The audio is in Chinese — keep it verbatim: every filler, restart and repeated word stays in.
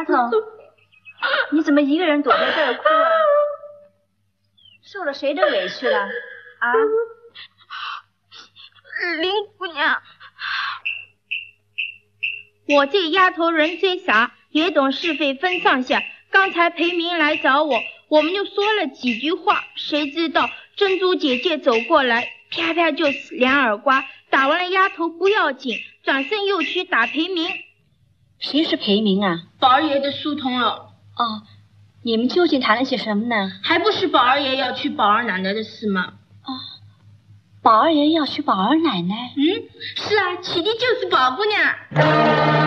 丫头，你怎么一个人躲在这儿哭啊？受了谁的委屈了？啊？ 林姑娘，我这丫头人虽傻，也懂是非分上下。刚才裴明来找我，我们就说了几句话，谁知道珍珠姐姐走过来，啪啪就是两耳刮，打完了丫头不要紧，转身又去打裴明。 谁是裴明啊？ 宝二爷的书童了。 哦，你们究竟谈了些什么呢？ 还不是宝二爷要娶宝二奶奶的事吗？ 哦，宝二爷要娶宝二奶奶？ 嗯，是啊，娶的就是宝姑娘。